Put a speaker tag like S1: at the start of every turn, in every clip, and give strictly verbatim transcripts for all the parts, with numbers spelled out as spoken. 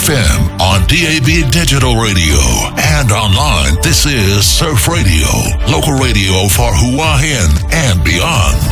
S1: F M, on D A B Digital Radio, and online. This is Surf Radio, local radio for Hua Hin and beyond.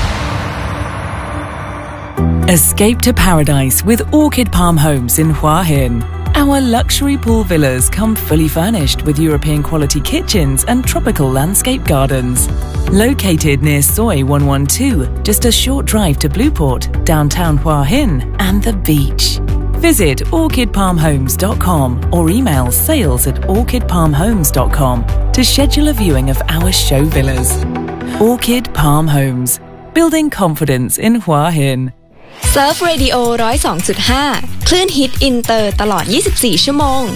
S2: Escape to paradise with Orchid Palm Homes in Hua Hin. Our luxury pool villas come fully furnished with European quality kitchens and tropical landscape gardens. Located near Soi one one two, just a short drive to Blueport, downtown Hua Hin, and the beach. Visit orchid palm homes dot com or email sales at orchid palm homes dot com to schedule a viewing of our show villas. Orchid Palm Homes, building confidence in Hua Hin.
S3: Surf Radio หนึ่งศูนย์สองจุดห้า คลื่นฮิตอินเตอร์ตลอดยี่สิบสี่ชั่วโมง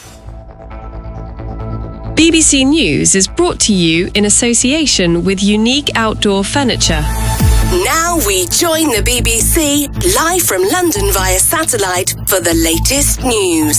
S4: B B C News is brought to you in association with Unique Outdoor Furniture.
S5: Now we join the B B C live from London via satellite for the latest news.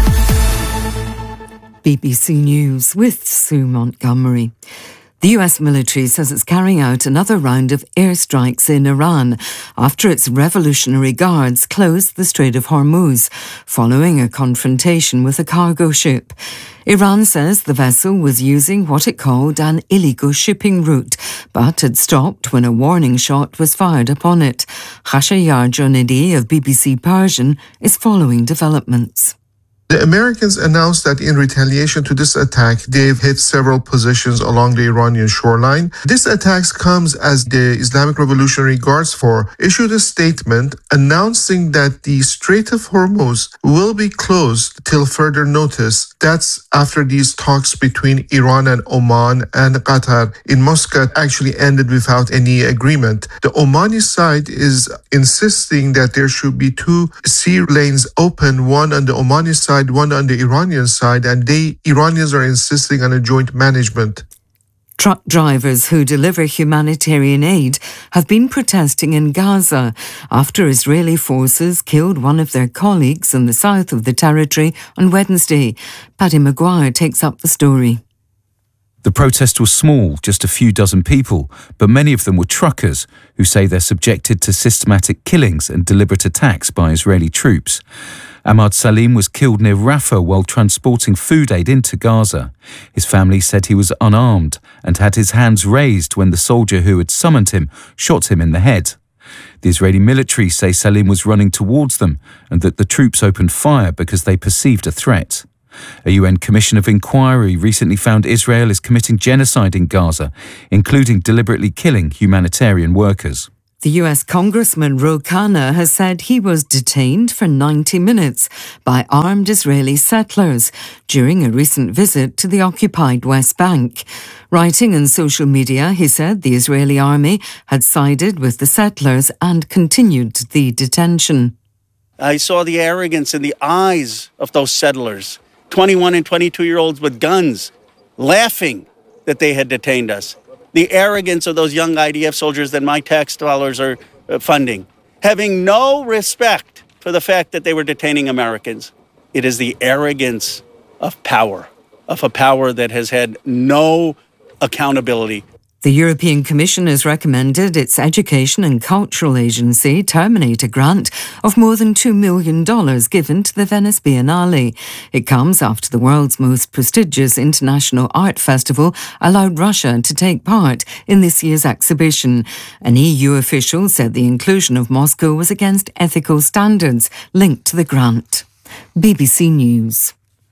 S6: B B C News with Sue Montgomery. The U S military says it's carrying out another round of airstrikes in Iran after its Revolutionary Guards closed the Strait of Hormuz following a confrontation with a cargo ship. Iran says the vessel was using what it called an illegal shipping route, but had stopped when a warning shot was fired upon it. Khashayar Jonidi of B B C Persian is following developments.
S7: The Americans announced that in retaliation to this attack, they've hit several positions along the Iranian shoreline. This attack comes as the Islamic Revolutionary Guards Force issued a statement announcing that the Strait of Hormuz will be closed till further notice. That's after these talks between Iran and Oman and Qatar in Muscat actually ended without any agreement. The Omani side is insisting that there should be two sea lanes open, one on the Omani side, one on the Iranian side, and they Iranians are insisting on a joint management.
S6: Truck drivers who deliver humanitarian aid have been protesting in Gaza after Israeli forces killed one of their colleagues in the south of the territory on Wednesday. Paddy Maguire takes up the story.
S8: The protest was small, just a few dozen people, but many of them were truckers who say they're subjected to systematic killings and deliberate attacks by Israeli troops. Ahmad Salim was killed near Rafah while transporting food aid into Gaza. His family said he was unarmed and had his hands raised when the soldier who had summoned him shot him in the head. The Israeli military say Salim was running towards them and that the troops opened fire because they perceived a threat. A U N Commission of Inquiry recently found Israel is committing genocide in Gaza, including deliberately killing humanitarian workers.
S6: The U S Congressman Ro Khanna has said he was detained for ninety minutes by armed Israeli settlers during a recent visit to the occupied West Bank. Writing on social media, he said the Israeli army had sided with the settlers and continued the detention.
S9: I saw the arrogance in the eyes of those settlers, twenty-one and twenty-two-year-olds with guns, laughing that they had detained us. The arrogance of those young I D F soldiers that my tax dollars are funding, having no respect for the fact that they were detaining Americans. It is the arrogance of power, of a power that has had no accountability.
S6: The European Commission has recommended its Education and Cultural Agency terminate a grant of more than two million dollars given to the Venice Biennale. It comes after the world's most prestigious international art festival allowed Russia to take part in this year's exhibition. An E U official said the inclusion of Moscow was against ethical standards linked to the grant. B B C News.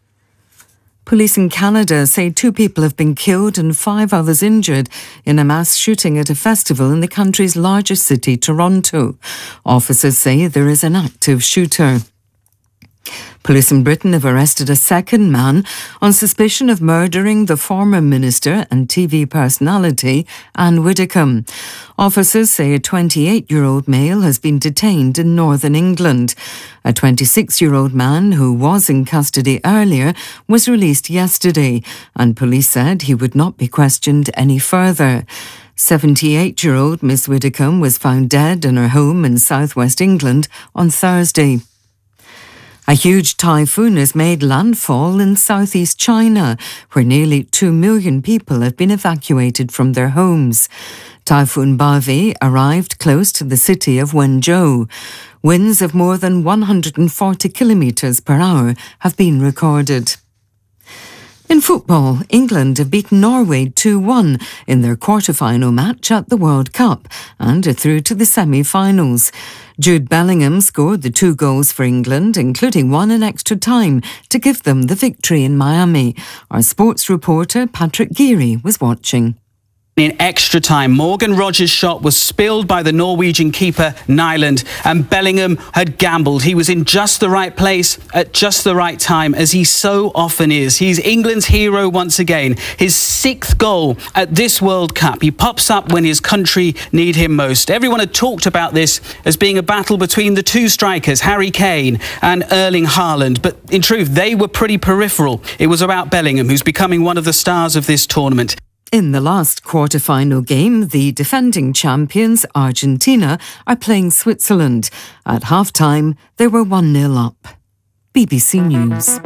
S6: Police in Canada say two people have been killed and five others injured in a mass shooting at a festival in the country's largest city, Toronto. Officers say there is an active shooter. Police in Britain have arrested a second man on suspicion of murdering the former minister and T V personality Anne Widdecombe. Officers say a twenty-eight-year-old male has been detained in northern England. A twenty-six-year-old man who was in custody earlier was released yesterday, and police said he would not be questioned any further. seventy-eight-year-old Miss Widdecombe was found dead in her home in southwest England on Thursday. A huge typhoon has made landfall in southeast China, where nearly two million people have been evacuated from their homes. Typhoon Bavi arrived close to the city of Wenzhou. Winds of more than one hundred forty kilometres per hour have been recorded. In football, England have beaten Norway two one in their quarter-final match at the World Cup and are through to the semi-finals. Jude Bellingham scored the two goals for England, including one in extra time, to give them the victory in Miami. Our sports reporter Patrick Geary was watching.
S10: In extra time, Morgan Rogers' shot was spilled by the Norwegian keeper Nyland, and Bellingham had gambled. He was in just the right place at just the right time, as he so often is. He's England's hero once again. His sixth goal at this World Cup. He pops up when his country need him most. Everyone had talked about this as being a battle between the two strikers, Harry Kane and Erling Haaland, but in truth, they were pretty peripheral. It was about Bellingham, who's becoming one of the stars of this tournament.
S6: In the last quarter-final game, the defending champions, Argentina, are playing Switzerland. At half-time, they were one nil up. B B C News.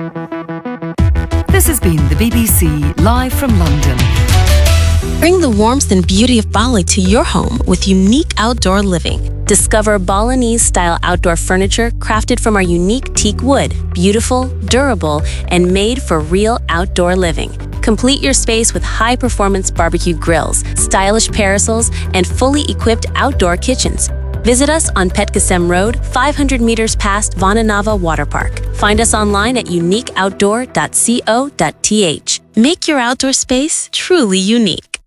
S6: This has been the B B C live from London.
S11: Bring the warmth and beauty of Bali to your home with unique outdoor living. Discover Balinese-style outdoor furniture crafted from our unique teak wood, beautiful, durable, and made for real outdoor living. Complete your space with high-performance barbecue grills, stylish parasols, and fully equipped outdoor kitchens. Visit us on Petkasem Road, five hundred meters past Vananava Water Park. Find us online at unique outdoor dot co dot t h. Make your outdoor space truly unique.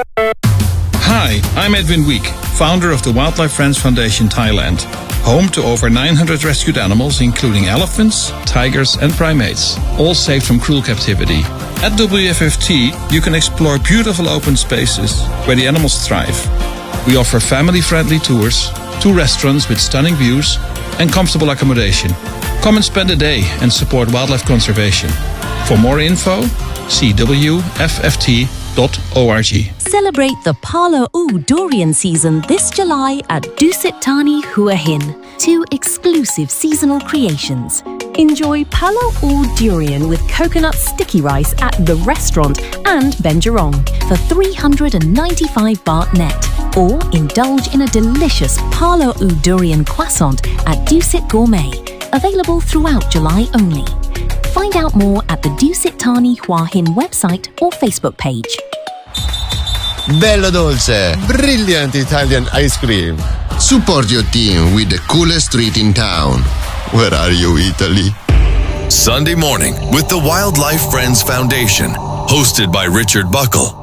S12: Hi, I'm Edwin Week, founder of the Wildlife Friends Foundation Thailand, home to over nine hundred rescued animals, including elephants, tigers, and primates, all saved from cruel captivity. At W F F T, you can explore beautiful open spaces where the animals thrive. We offer family-friendly tours, two restaurants with stunning views, and comfortable accommodation. Come and spend a day and support wildlife conservation. For more info, see w f f t dot org.
S13: Celebrate the Palo U durian season this July at Dusit Thani Hua Hin. Two exclusive seasonal creations. Enjoy Palo U durian with coconut sticky rice at The Restaurant and Benjarong for three hundred ninety-five baht net. Or indulge in a delicious Palo U durian croissant at Dusit Gourmet. Available throughout July only. Find out more at the Dusit Thani Hua Hin website or Facebook page.
S14: Bello Dolce, brilliant Italian ice cream.
S15: Support your team with the coolest treat in town.
S14: Where are you, Italy?
S1: Sunday morning with the Wildlife Friends Foundation, hosted by Richard Buckle.